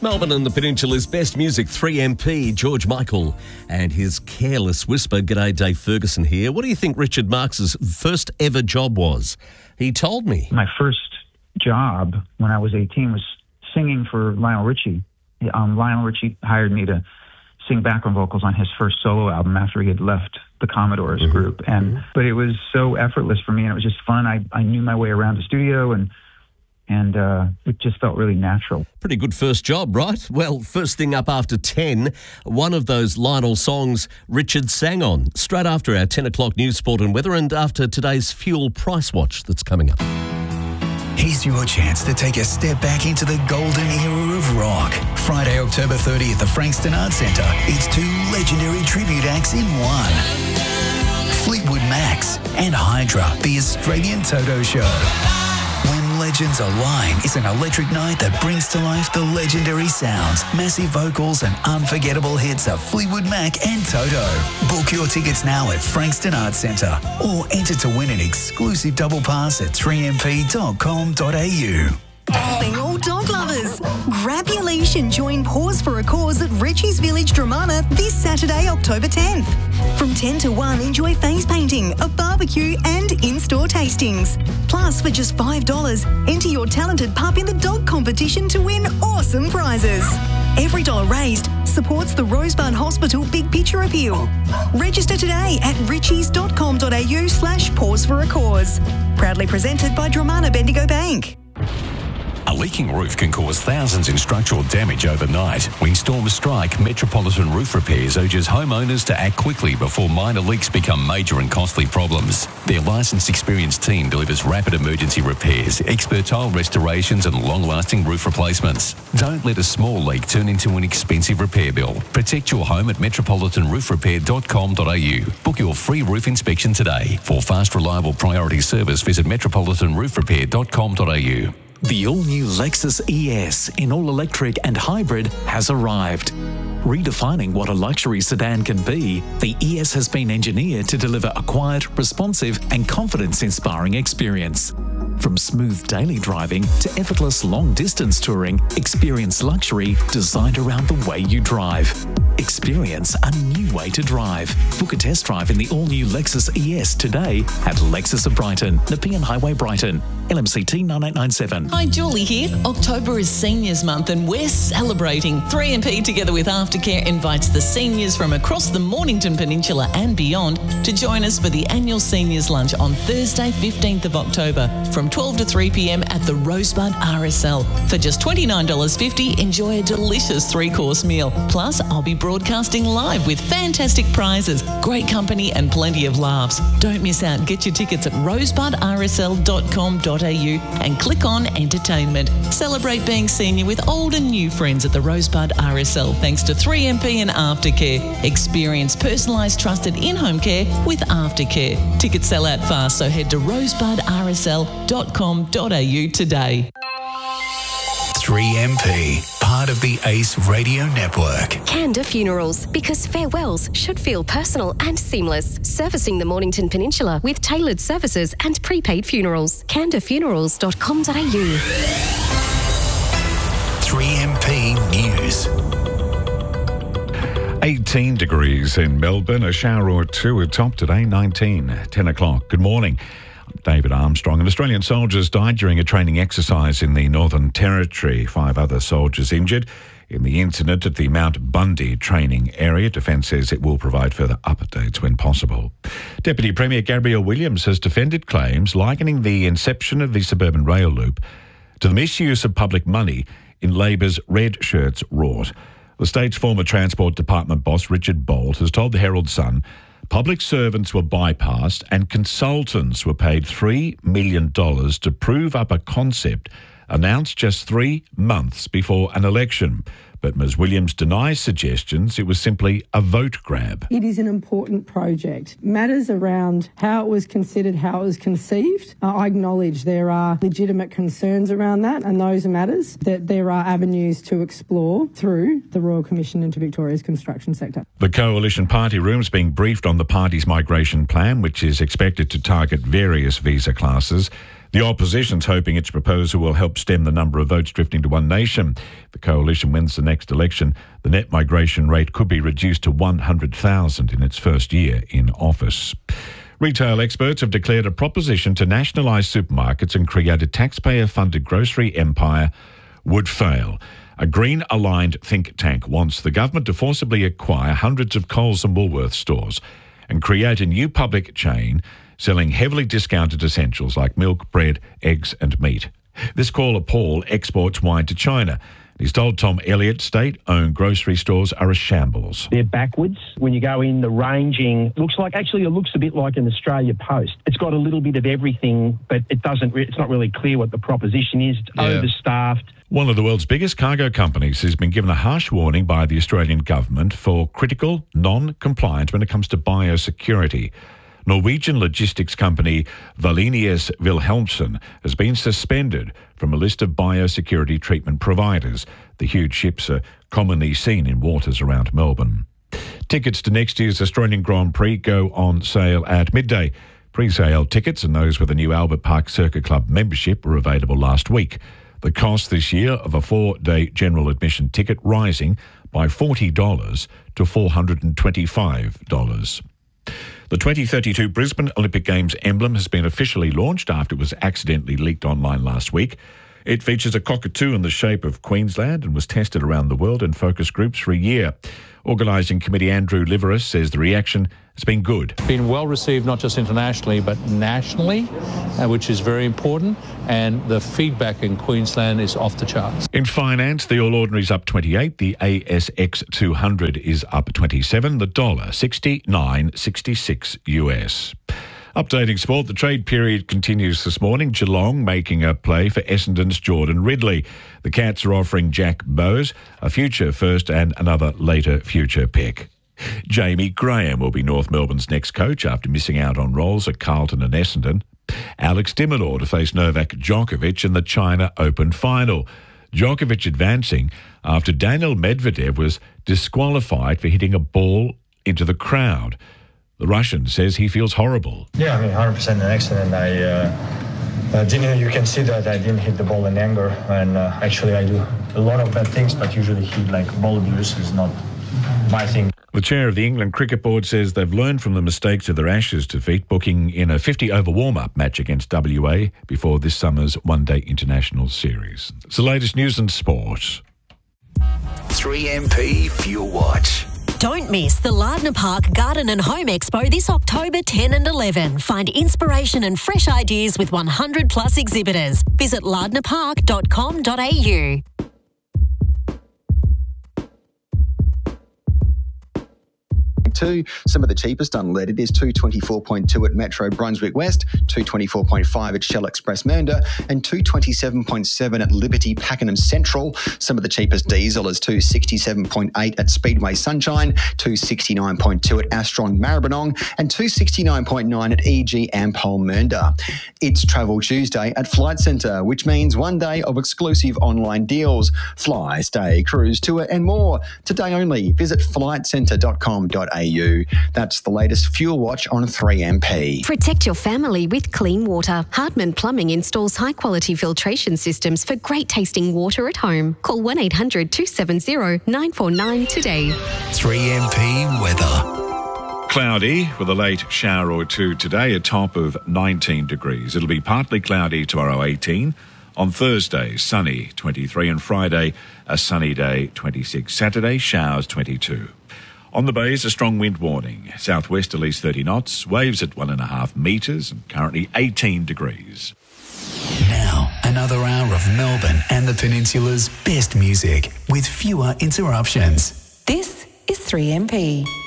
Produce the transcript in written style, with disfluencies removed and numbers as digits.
Melbourne and the Peninsula's best music, 3MP, George Michael and his Careless Whisper. G'day, Dave Ferguson here. What do you think Richard Marx's first ever job was? He told me. My first job when I was 18 was singing for Lionel Richie. Lionel Richie hired me to sing background vocals on his first solo album after he had left the Commodores group. But it was so effortless for me, and it was just fun. I knew my way around the studio, and it just felt really natural. Pretty good first job, right? Well, first thing up after 10, one of those Lionel songs Richard sang on, straight after our 10 o'clock news, sport and weather, and after today's fuel price watch that's coming up. Here's your chance to take a step back into the golden era of rock. Friday, October 30th at the Frankston Arts Centre. It's two legendary tribute acts in one. Fleetwood Macs and Hydra, the Australian Toto Show. When legends align, it's an electric night that brings to life the legendary sounds, massive vocals and unforgettable hits of Fleetwood Mac and Toto. Book your tickets now at Frankston Arts Centre or enter to win an exclusive double pass at 3mp.com.au. Calling all dog lovers. Grab your leash and join Paws for a Cause at Richie's Village, Dramana this Saturday, October 10th. From 10 to 1, enjoy face painting, a barbecue and in-store tastings. Plus, for just $5, enter your talented pup in the dog competition to win awesome prizes. Every dollar raised supports the Rosebud Hospital Big Picture Appeal. Register today at richies.com.au/Paws for a Cause. Proudly presented by Dramana Bendigo Bank. A leaking roof can cause thousands in structural damage overnight. When storms strike, Metropolitan Roof Repairs urges homeowners to act quickly before minor leaks become major and costly problems. Their licensed, experienced team delivers rapid emergency repairs, expert tile restorations and long-lasting roof replacements. Don't let a small leak turn into an expensive repair bill. Protect your home at metropolitanroofrepair.com.au. Book your free roof inspection today. For fast, reliable priority service, visit metropolitanroofrepair.com.au. The all-new Lexus ES in all-electric and hybrid has arrived. Redefining what a luxury sedan can be, the ES has been engineered to deliver a quiet, responsive and confidence-inspiring experience. From smooth daily driving to effortless long-distance touring, experience luxury designed around the way you drive. Experience a new way to drive. Book a test drive in the all-new Lexus ES today at Lexus of Brighton, Nepean Highway, Brighton. LMCT 9897. Hi, Julie here. October is Seniors Month and we're celebrating. 3MP together with Aftercare invites the seniors from across the Mornington Peninsula and beyond to join us for the annual Seniors Lunch on Thursday, 15th of October from 12 to 3 p.m. at the Rosebud RSL. For just $29.50, enjoy a delicious 3-course meal. Plus, I'll be broadcasting live with fantastic prizes, great company and plenty of laughs. Don't miss out. Get your tickets at rosebudrsl.com.au and click on Entertainment. Celebrate being senior with old and new friends at the Rosebud RSL thanks to 3MP and Aftercare. Experience personalised, trusted in-home care with Aftercare. Tickets sell out fast, so head to rosebudrsl.com.au today. 3MP, part of the ACE Radio Network. Kanda Funerals, because farewells should feel personal and seamless. Servicing the Mornington Peninsula with tailored services and prepaid funerals. KandaFunerals.com.au. 3MP News. 18 degrees in Melbourne, a shower or two at top today, 19, 10 o'clock. Good morning. David Armstrong. And Australian soldiers died during a training exercise in the Northern Territory. 5 other soldiers injured in the incident at the Mount Bundy training area. Defence says it will provide further updates when possible. Deputy Premier Gabrielle Williams has defended claims likening the inception of the suburban rail loop to the misuse of public money in Labor's Red Shirts rort. The state's former Transport Department boss, Richard Bolt, has told the Herald Sun public servants were bypassed and consultants were paid $3 million to prove up a concept announced just 3 months before an election. But Ms Williams denies suggestions it was simply a vote grab. It is an important project. Matters around how it was considered, how it was conceived, I acknowledge there are legitimate concerns around that, and those are matters that there are avenues to explore through the Royal Commission into Victoria's construction sector. The Coalition Party room is being briefed on the party's migration plan, which is expected to target various visa classes. The opposition's hoping its proposal will help stem the number of votes drifting to One Nation. If the coalition wins the next election, the net migration rate could be reduced to 100,000 in its first year in office. Retail experts have declared a proposition to nationalise supermarkets and create a taxpayer-funded grocery empire would fail. A Green-aligned think tank wants the government to forcibly acquire hundreds of Coles and Woolworths stores and create a new public chain selling heavily discounted essentials like milk, bread, eggs and meat. This caller, Paul, exports wine to China. He's told Tom Elliott state-owned grocery stores are a shambles. They're backwards. When you go in, the ranging it looks a bit like an Australia Post. It's got a little bit of everything, but it's not really clear what the proposition is. It's overstaffed. One of the world's biggest cargo companies has been given a harsh warning by the Australian government for critical non-compliance when it comes to biosecurity. Norwegian logistics company Wallenius Wilhelmsen has been suspended from a list of biosecurity treatment providers. The huge ships are commonly seen in waters around Melbourne. Tickets to next year's Australian Grand Prix go on sale at midday. Pre-sale tickets and those with a new Albert Park Circuit Club membership were available last week. The cost this year of a 4-day general admission ticket rising by $40 to $425. The 2032 Brisbane Olympic Games emblem has been officially launched after it was accidentally leaked online last week. It features a cockatoo in the shape of Queensland and was tested around the world in focus groups for a year. Organising Committee Andrew Liveris says the reaction has been good. It's been well received not just internationally but nationally, which is very important, and the feedback in Queensland is off the charts. In finance, the All Ordinary's up 28, the ASX 200 is up 27, the dollar 69.66 US. Updating sport, the trade period continues this morning. Geelong making a play for Essendon's Jordan Ridley. The Cats are offering Jack Bowes a future first and another later future pick. Jamie Graham will be North Melbourne's next coach after missing out on roles at Carlton and Essendon. Alex de Minaur to face Novak Djokovic in the China Open final. Djokovic advancing after Daniil Medvedev was disqualified for hitting a ball into the crowd. The Russian says he feels horrible. Yeah, 100% an accident. You can see that I didn't hit the ball in anger, and actually I do a lot of bad things, but usually ball abuse is not my thing. The chair of the England Cricket Board says they've learned from the mistakes of their Ashes defeat, booking in a 50-over warm-up match against WA before this summer's one-day international series. It's the latest news and sport. 3MP Fuel Watch. Don't miss the Lardner Park Garden and Home Expo this October 10 and 11. Find inspiration and fresh ideas with 100 plus exhibitors. Visit lardnerpark.com.au. Some of the cheapest unleaded is $224.2 at Metro Brunswick West, $224.5 at Shell Express Mernda, and $227.7 at Liberty Pakenham Central. Some of the cheapest diesel is $267.8 at Speedway Sunshine, $269.2 at Astron Maribyrnong, and $269.9 at EG Ampol Mernda. It's Travel Tuesday at Flight Centre, which means one day of exclusive online deals. Fly, stay, cruise, tour and more. Today only. Visit flightcentre.com.au. That's the latest Fuel Watch on 3MP. Protect your family with clean water. Hardman Plumbing installs high-quality filtration systems for great-tasting water at home. Call 1-800-270-949 today. 3MP weather. Cloudy with a late shower or two today, a top of 19 degrees. It'll be partly cloudy tomorrow, 18. On Thursday, sunny, 23. And Friday, a sunny day, 26. Saturday, showers, 22. On the bays, a strong wind warning. Southwesterlies 30 knots, waves at 1.5 metres, and currently 18 degrees. Now, another hour of Melbourne and the Peninsula's best music with fewer interruptions. This is 3MP.